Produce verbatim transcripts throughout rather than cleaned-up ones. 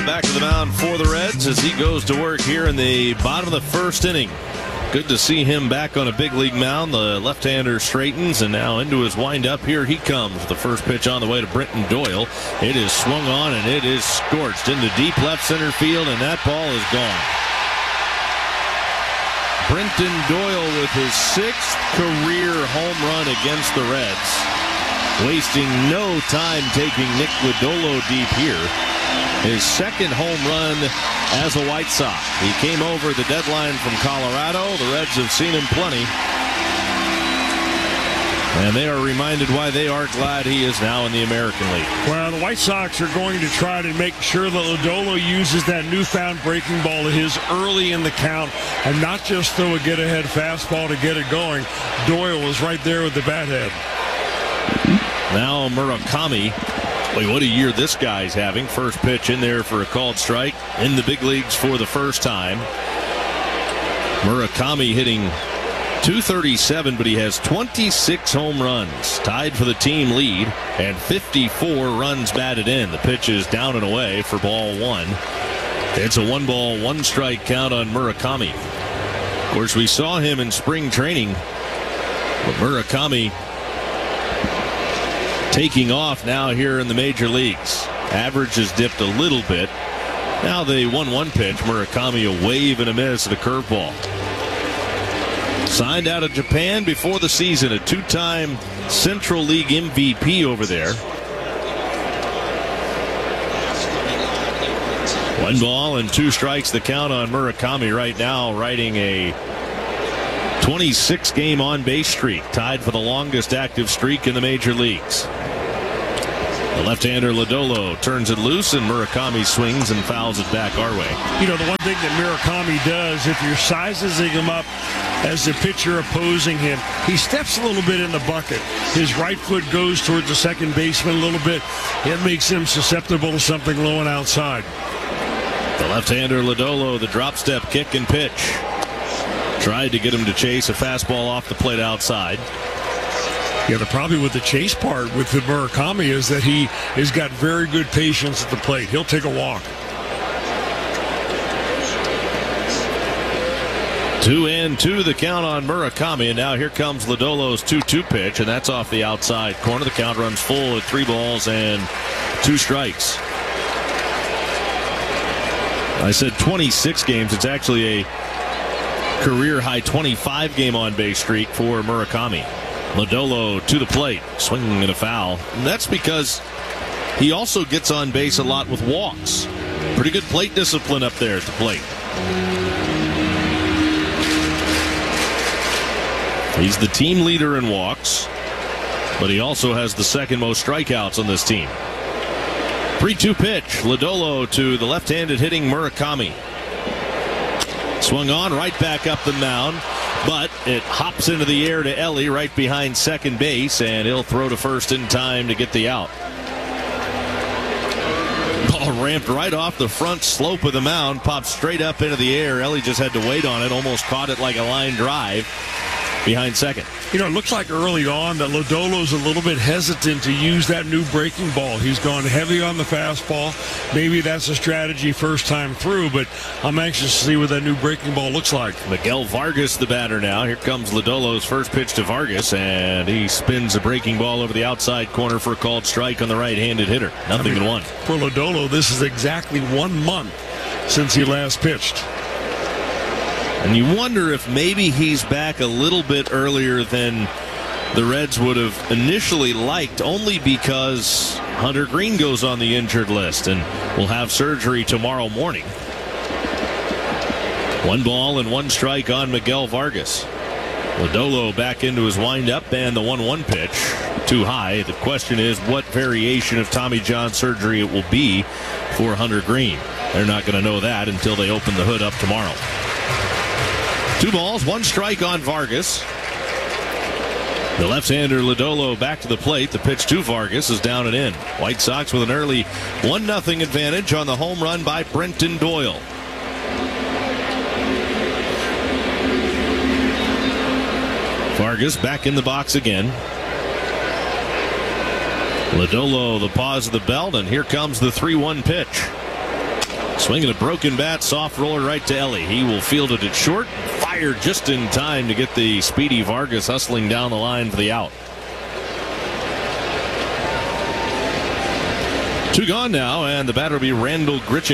Back to the mound for the Reds as he goes to work here in the bottom of the first inning. Good to see him back on a big league mound. The left-hander straightens, and now into his windup. Here he comes. The first pitch on the way to Brenton Doyle. It is swung on, and it is scorched into deep left center field, and that ball is gone. Brenton Doyle with his sixth career home run against the Reds. Wasting no time taking Nick Lodolo deep here. His second home run as a White Sox. He came over the deadline from Colorado. The Reds have seen him plenty. And they are reminded why they are glad he is now in the American League. Well, the White Sox are going to try to make sure that Lodolo uses that newfound breaking ball of his early in the count and not just throw a get-ahead fastball to get it going. Doyle was right there with the bat head. Now Murakami. Boy, what a year this guy's having. First pitch in there for a called strike in the big leagues for the first time. Murakami hitting two thirty-seven, but he has twenty-six home runs, tied for the team lead, and fifty-four runs batted in. The pitch is down and away for ball one. It's a one ball, one strike count on Murakami. Of course, we saw him in spring training, but Murakami taking off now here in the major leagues. Average has dipped a little bit. Now the one one pitch, Murakami a wave and a miss at a curveball. Signed out of Japan before the season, a two-time Central League M V P over there. One ball and two strikes the count on Murakami right now, riding a twenty-six game on-base streak, tied for the longest active streak in the major leagues. The left-hander Lodolo turns it loose, and Murakami swings and fouls it back our way. You know, the one thing that Murakami does, if you're sizing him up as the pitcher opposing him, he steps a little bit in the bucket. His right foot goes towards the second baseman a little bit. It makes him susceptible to something low and outside. The left-hander Lodolo, the drop step kick and pitch. Tried to get him to chase a fastball off the plate outside. Yeah, the problem with the chase part with the Murakami is that he has got very good patience at the plate. He'll take a walk. Two and two the count on Murakami, and now here comes Lodolo's two two pitch, and that's off the outside corner. The count runs full at three balls and two strikes. I said twenty-six games. It's actually a career high twenty-five game on base streak for Murakami. Lodolo to the plate, swinging and a foul. And that's because he also gets on base a lot with walks. Pretty good plate discipline up there at the plate. He's the team leader in walks, but he also has the second most strikeouts on this team. three two pitch, Lodolo to the left-handed hitting Murakami. Swung on, right back up the mound, but it hops into the air to Ellie right behind second base, and he'll throw to first in time to get the out. Ball ramped right off the front slope of the mound, popped straight up into the air. Ellie just had to wait on it, almost caught it like a line drive behind second. You know, it looks like early on that Lodolo's a little bit hesitant to use that new breaking ball. He's gone heavy on the fastball. Maybe that's a strategy first time through, but I'm anxious to see what that new breaking ball looks like. Miguel Vargas, the batter now. Here comes Lodolo's first pitch to Vargas, and he spins a breaking ball over the outside corner for a called strike on the right-handed hitter. Nothing I mean, in one. For Lodolo, this is exactly one month since he last pitched. And you wonder if maybe he's back a little bit earlier than the Reds would have initially liked, only because Hunter Green goes on the injured list and will have surgery tomorrow morning. One ball and one strike on Miguel Vargas. Lodolo back into his windup, and the one one pitch too high. The question is what variation of Tommy John surgery it will be for Hunter Green. They're not going to know that until they open the hood up tomorrow. Two balls, one strike on Vargas. The left-hander Lodolo back to the plate. The pitch to Vargas is down and in. White Sox with an early one nothing advantage on the home run by Brenton Doyle. Vargas back in the box again. Lodolo the pause of the belt, and here comes the three one pitch. Swinging a broken bat, soft roller right to Ellie. He will field it at short, fired just in time to get the speedy Vargas hustling down the line for the out. Two gone now, and the batter will be Randal Grichuk.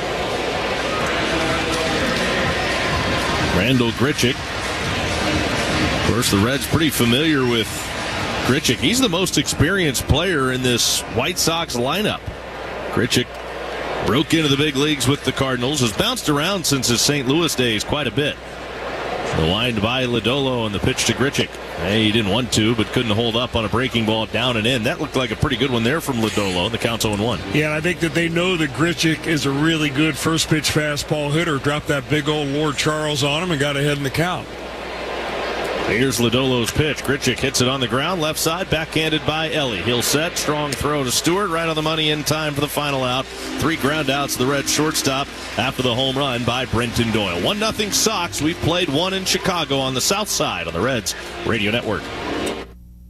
Randal Grichuk. Of course, the Reds pretty familiar with Grichuk. He's the most experienced player in this White Sox lineup. Grichuk broke into the big leagues with the Cardinals, has bounced around since his Saint Louis days quite a bit. The line by Lodolo and the pitch to Grichuk. Hey, he didn't want to, but couldn't hold up on a breaking ball down and in. That looked like a pretty good one there from Lodolo. The count's oh and one. Yeah, and I think that they know that Grichuk is a really good first pitch fastball hitter. Dropped that big old Lord Charles on him and got ahead in the count. Here's Lodolo's pitch. Grichuk hits it on the ground, left side, backhanded by Ellie. He'll set, strong throw to Stewart, right on the money in time for the final out. Three ground outs to the Red shortstop after the home run by Brenton Doyle. one nothing Sox. We've played one in Chicago on the south side on the Reds Radio Network.